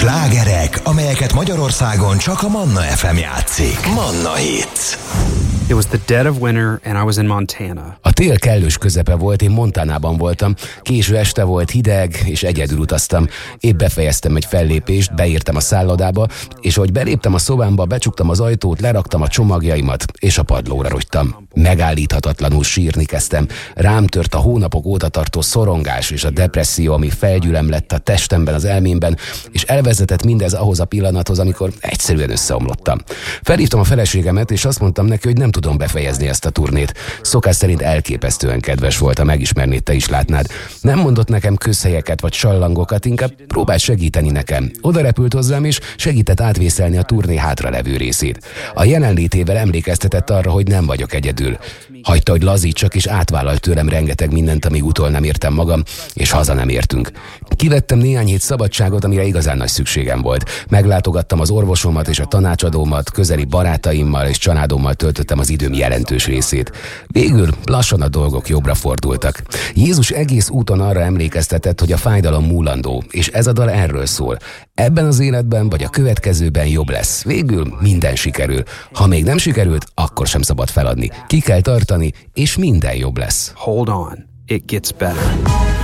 Slágerek, amelyeket Magyarországon csak a Manna FM játszik. Manna Hits. It was the dead of winter and I was in Montana. A tél kellős közepe volt, én Montanában voltam. Késő este volt, hideg, és egyedül utaztam. Épp befejeztem egy fellépést, beértem a szállodába, és ahogy beléptem a szobámba, becsuktam az ajtót, leraktam a csomagjaimat, és a padlóra rogytam. Megállíthatatlanul sírni kezdtem. Rám tört a hónapok óta tartó szorongás és a depresszió, ami felgyülem lett a testemben, az elmémben, és elvezetett mindez ahhoz a pillanathoz, amikor egyszerűen összeomlottam. Felhívtam a feleségemet, és azt mondtam neki, hogy nem tudom befejezni ezt a turnét. Szokás szerint elképesztően kedves volt, ha megismernéd, te is látnád. Nem mondott nekem közhelyeket vagy sallangokat, inkább próbált segíteni nekem. Oda repült hozzám, és segített átvészelni a turné hátralevő részét. A jelenlétével emlékeztetett arra, hogy nem vagyok egyedül. Hagyta, hogy lazítsak, és átvállalt tőlem rengeteg mindent, amíg utol nem értem magam, és haza nem értünk. Kivettem néhány hét szabadságot, amire igazán nagy szükségem volt. Meglátogattam az orvosomat és a tanácsadómat, közeli barátaimmal és családommal töltöttem az időm jelentős részét. Végül lassan a dolgok jobbra fordultak. Jézus egész úton arra emlékeztetett, hogy a fájdalom múlandó, és ez a dal erről szól. Ebben az életben vagy a következőben jobb lesz. Végül minden sikerül. Ha még nem sikerült, akkor sem szabad feladni. Ki kell tartani, és minden jobb lesz. Hold on, it gets better.